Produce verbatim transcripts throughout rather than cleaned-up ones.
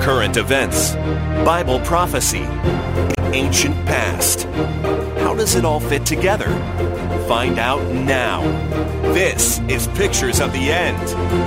current events, Bible prophecy, the ancient past. How does it all fit together? Find out now. This is Pictures of the End.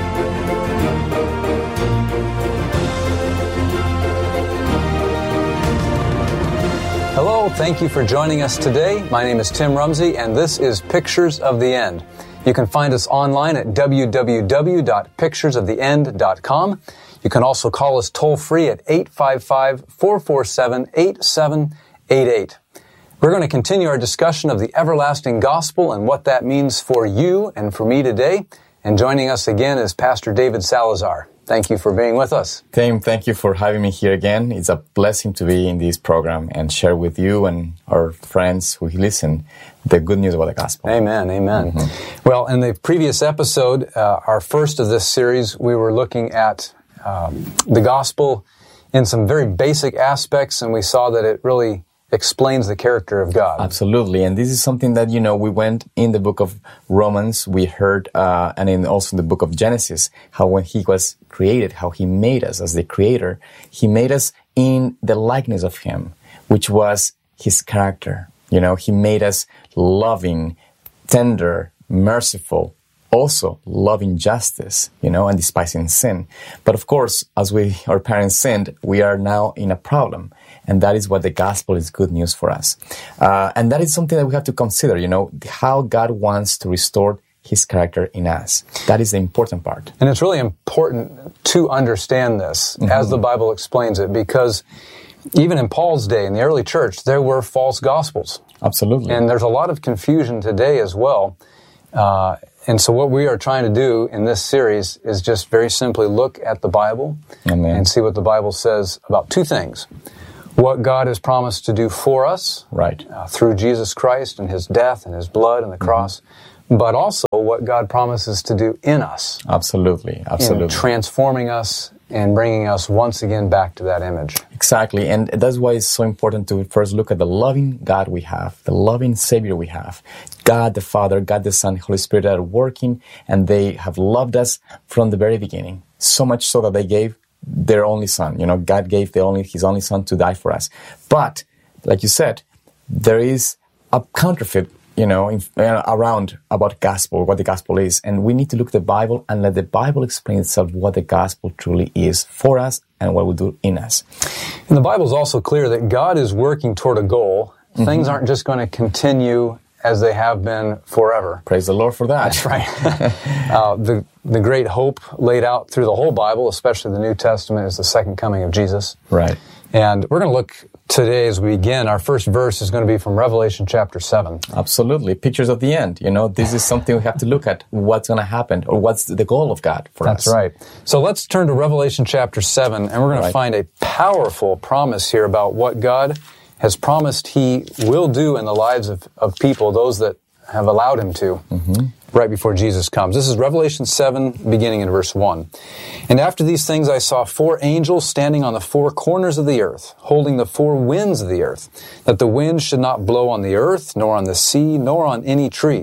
Hello, thank you for joining us today. My name is Tim Rumsey, and this is Pictures of the End. You can find us online at w w w dot pictures of the end dot com. You can also call us toll-free at eight five five, four four seven, eight seven eight eight. We're going to continue our discussion of the everlasting gospel and what that means for you and for me today. And joining us again is Pastor David Salazar. Thank you for being with us. Tim, thank you for having me here again. It's a blessing to be in this program and share with you and our friends who listen the good news about the gospel. Amen, amen. Mm-hmm. Well, in the previous episode, uh, our first of this series, we were looking at um, the gospel in some very basic aspects, and we saw that it really explains the character of God. Absolutely. And this is something that, you know, we went in the book of Romans, we heard, uh, and in also in the book of Genesis, how when he was created, how he made us as the creator, he made us in the likeness of him, which was his character. You know, he made us loving, tender, merciful, also loving justice, you know, and despising sin. But of course, as we, our parents sinned, we are now in a problem. And that is what the gospel is good news for us. Uh, and that is something that we have to consider, you know, how God wants to restore his character in us. That is the important part. And it's really important to understand this mm-hmm. as the Bible explains it, because even in Paul's day, in the early church, there were false gospels. Absolutely. And there's a lot of confusion today as well. Uh, and so what we are trying to do in this series is just very simply look at the Bible Amen. And see what the Bible says about two things. What God has promised to do for us, right, uh, through Jesus Christ and his death and his blood and the cross, mm-hmm. but also what God promises to do in us. Absolutely, absolutely. In transforming us and bringing us once again back to that image. Exactly, and that's why it's so important to first look at the loving God we have, the loving Savior we have. God the Father, God the Son, Holy Spirit are working, and they have loved us from the very beginning. So much so that they gave their only son. You know, God gave the only his only son to die for us. But, like you said, there is a counterfeit, you know, in, uh, around about gospel, what the gospel is. And we need to look at the Bible and let the Bible explain itself what the gospel truly is for us and what it will do in us. And the Bible is also clear that God is working toward a goal. Mm-hmm. Things aren't just going to continue as they have been forever. Praise the Lord for that. That's right. uh, the the great hope laid out through the whole Bible, especially the New Testament, is the second coming of Jesus. Right. And we're going to look today as we begin. Our first verse is going to be from Revelation chapter seven. Absolutely. Pictures of the end. You know, this is something we have to look at. What's going to happen, or what's the goal of God for That's us. That's right. So let's turn to Revelation chapter seven, and we're going to right. find a powerful promise here about what God has promised he will do in the lives of, of people, those that have allowed him to, mm-hmm. right before Jesus comes. This is Revelation seven, beginning in verse one. And after these things I saw four angels standing on the four corners of the earth, holding the four winds of the earth, that the wind should not blow on the earth, nor on the sea, nor on any tree.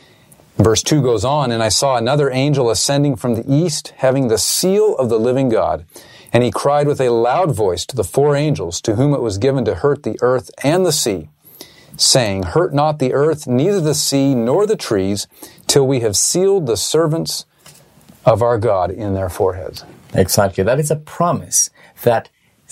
Verse two goes on, and I saw another angel ascending from the east, having the seal of the living God. And he cried with a loud voice to the four angels, to whom it was given to hurt the earth and the sea, saying, Hurt not the earth, neither the sea, nor the trees, till we have sealed the servants of our God in their foreheads. Exactly. That is a promise that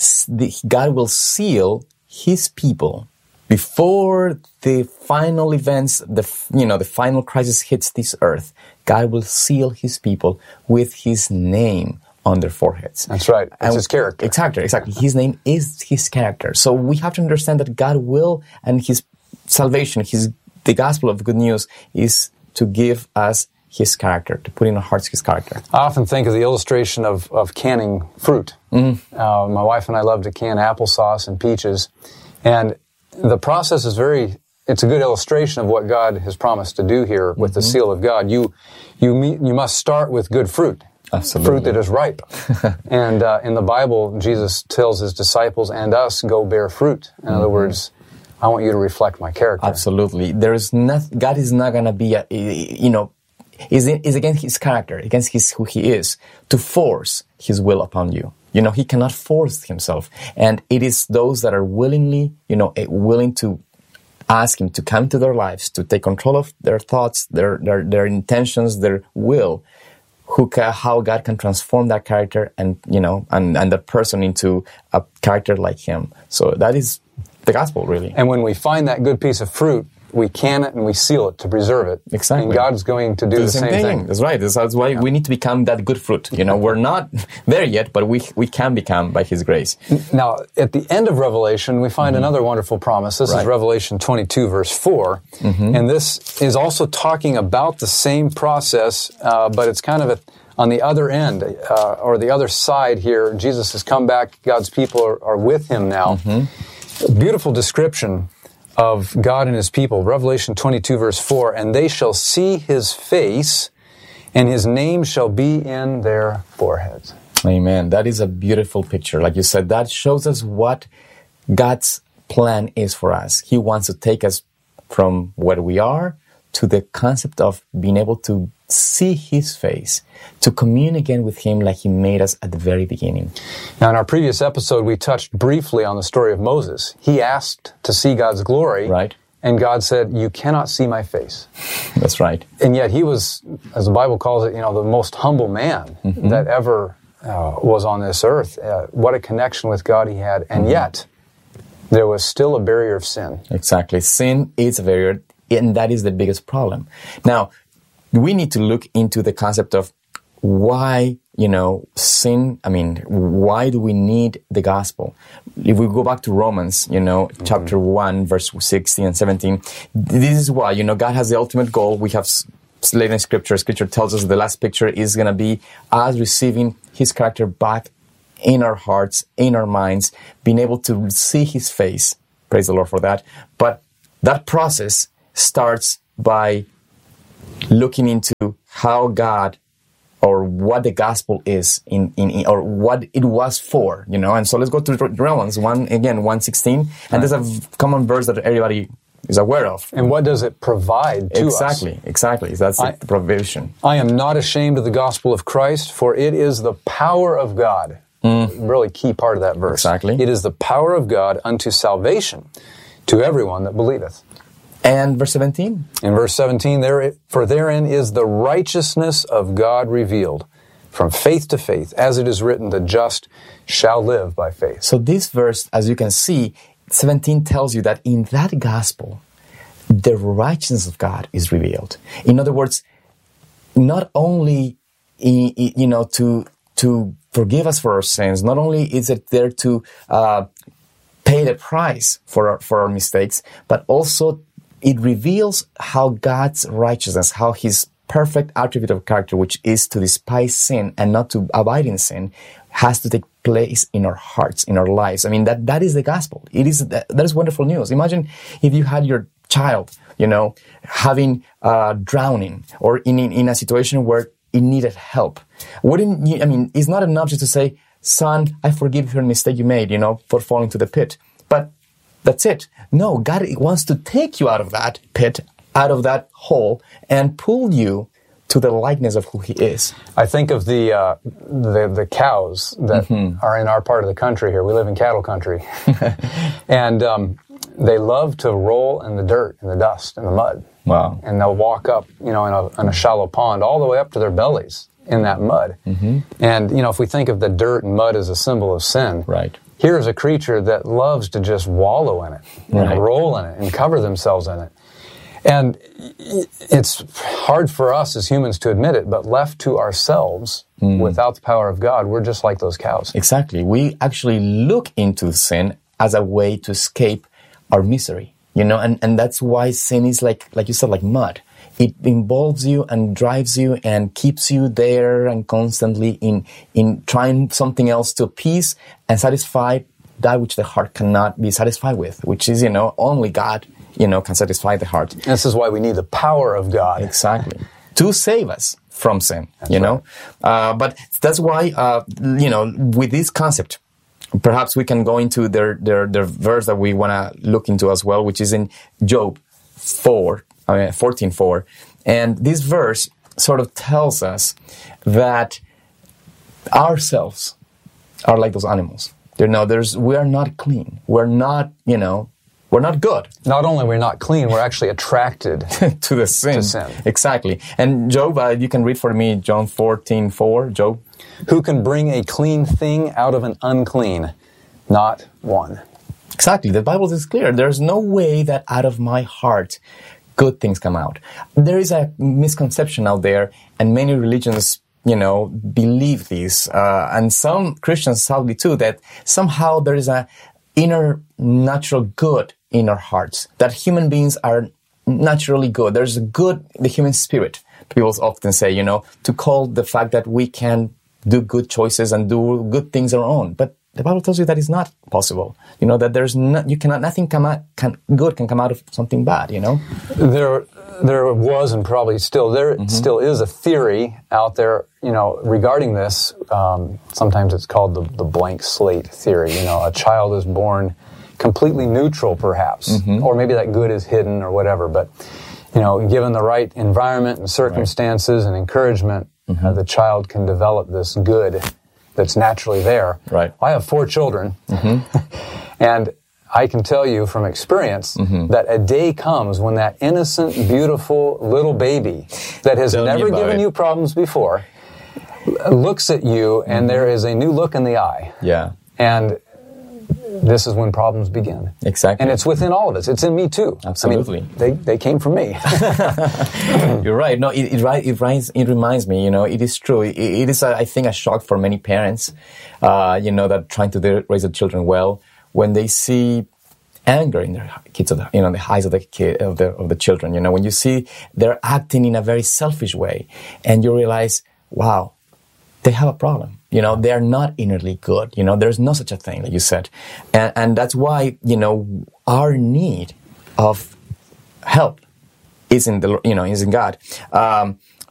God will seal his people before the final events, the you know, the final crisis hits this earth. God will seal his people with his name on their foreheads. That's right. It's and his character. Exactly, exactly. His name is his character. So we have to understand that God will, and his salvation, his the gospel of good news is to give us his character, to put in our hearts his character. I often think of the illustration of, of canning fruit. Mm-hmm. Uh, my wife and I love to can applesauce and peaches. And the process is very, it's a good illustration of what God has promised to do here with mm-hmm. the seal of God. You, you, meet, you must start with good fruit. Absolutely. Fruit that is ripe. And uh, in the Bible, Jesus tells his disciples and us, go bear fruit. In mm-hmm. other words, I want you to reflect my character. Absolutely. There is not, God is not going to be, a, you know, is is against his character, against his who he is, to force his will upon you. You know, he cannot force himself. And it is those that are willingly, you know, willing to ask him to come to their lives, to take control of their thoughts, their their, their intentions, their will, who ca- how God can transform that character and, you know, and, and that person into a character like him. So that is the gospel, really. And when we find that good piece of fruit, we can it and we seal it to preserve it. Exactly. And God's going to do the, the same, same thing. thing. That's right. That's, that's why we need to become that good fruit. You know, we're not there yet, but we we can become by His grace. Now, at the end of Revelation, we find mm-hmm. another wonderful promise. This right. is Revelation twenty-two, verse four. Mm-hmm. And this is also talking about the same process, uh, but it's kind of a, on the other end, uh, or the other side here. Jesus has come back. God's people are, are with Him now. Mm-hmm. A beautiful description of God and His people. Revelation twenty-two, verse four, and they shall see His face, and His name shall be in their foreheads. Amen. That is a beautiful picture. Like you said, that shows us what God's plan is for us. He wants to take us from where we are to the concept of being able to see His face, to commune again with Him like He made us at the very beginning. Now, in our previous episode, we touched briefly on the story of Moses. He asked to see God's glory, right? And God said, "You cannot see my face." That's right. And yet he was, as the Bible calls it, you know, the most humble man mm-hmm. that ever uh, was on this earth. Uh, what a connection with God he had. And mm-hmm. yet, there was still a barrier of sin. Exactly. Sin is a barrier, and that is the biggest problem. Now, we need to look into the concept of why, you know, sin, I mean, why do we need the gospel? If we go back to Romans, you know, mm-hmm. chapter one, verse sixteen and seventeen, this is why, you know, God has the ultimate goal. We have laid in Scripture. Scripture tells us the last picture is going to be us receiving His character back in our hearts, in our minds, being able to see His face. Praise the Lord for that. But that process starts by looking into how God or what the gospel is in, in, in or what it was for, you know. And so let's go to Romans one again, one sixteen, and right. there's a common verse that everybody is aware of. And what does it provide to exactly, us? Exactly, exactly. That's I, the provision. I am not ashamed of the gospel of Christ, for it is the power of God. Mm. Really key part of that verse. Exactly. It is the power of God unto salvation to everyone that believeth. And verse seventeen? In verse seventeen, there, for therein is the righteousness of God revealed, from faith to faith, as it is written, the just shall live by faith. So this verse, as you can see, seventeen tells you that in that gospel, the righteousness of God is revealed. In other words, not only, you know, to, to forgive us for our sins, not only is it there to uh, pay the price for our, for our mistakes, but also it reveals how God's righteousness, how His perfect attribute of character, which is to despise sin and not to abide in sin, has to take place in our hearts, in our lives. I mean, that, that is the gospel. It is, that, that is wonderful news. Imagine if you had your child, you know, having, uh, drowning or in, in, in a situation where it needed help. Wouldn't you, I mean, it's not enough just to say, son, I forgive your mistake you made, you know, for falling to the pit. But that's it. No, God wants to take you out of that pit, out of that hole, and pull you to the likeness of who He is. I think of the uh, the, the cows that mm-hmm. are in our part of the country here. We live in cattle country. And um, they love to roll in the dirt, in the dust, in the mud. Wow. And they'll walk up, you know, in a, in a shallow pond all the way up to their bellies in that mud. Mm-hmm. And, you know, if we think of the dirt and mud as a symbol of sin, right. Here's a creature that loves to just wallow in it, right. and roll in it, and cover themselves in it. And it's hard for us as humans to admit it, but left to ourselves, mm. without the power of God, we're just like those cows. Exactly. We actually look into sin as a way to escape our misery, you know, and, and that's why sin is like, like you said, like mud. It involves you and drives you and keeps you there and constantly in in trying something else to appease and satisfy that which the heart cannot be satisfied with, which is, you know, only God, you know, can satisfy the heart. This is why we need the power of God. Exactly. To save us from sin, that's you know. Right. Uh, but that's why, uh, you know, with this concept, perhaps we can go into their, their, their verse that we want to look into as well, which is in Job four. I mean, fourteen four. And this verse sort of tells us that ourselves, are like those animals. You know, there's, we are not clean. We're not, you know, we're not good. Not only we're not clean, we're actually attracted to the sin. To sin. Exactly. And Job, uh, you can read for me John fourteen four, Job. Who can bring a clean thing out of an unclean? Not one. Exactly. The Bible is clear. There's no way that out of my heart good things come out. There is a misconception out there, and many religions, you know, believe this. Uh, and some Christians sadly too, that somehow there is a inner natural good in our hearts, that human beings are naturally good. There's a good, the human spirit. People often say, you know, to call the fact that we can do good choices and do good things our own. But the Bible tells you that it's not possible. You know, that there's not, you cannot, nothing come out, can, good can come out of something bad, you know? There, there was, and probably still, there mm-hmm. still is a theory out there, you know, regarding this. Um, sometimes it's called the, the blank slate theory. You know, a child is born completely neutral, perhaps, mm-hmm. or maybe that good is hidden or whatever. But, you know, given the right environment and circumstances right. and encouragement, mm-hmm. uh, the child can develop this good that's naturally there. Right. I have four children, mm-hmm. and I can tell you from experience mm-hmm. that a day comes when that innocent, beautiful little baby that has Tell never given it. you problems before looks at you, and mm-hmm. there is a new look in the eye. Yeah. And this is when problems begin. Exactly. And it's within all of us. It's in me too. Absolutely. I mean, they, they came from me. You're right. No, it, it, it, reminds, it reminds me, you know, it is true. It, it is, a, I think, a shock for many parents, uh, you know, that trying to raise their children well, when they see anger in their kids, of the, you know, the eyes of the kid, of the, of the children, you know, when you see they're acting in a very selfish way, and you realize, wow, they have a problem. You know, they are not innerly good. You know, there's no such a thing, like you said. And, and that's why, you know, our need of help is in the, you know, is in God. Um,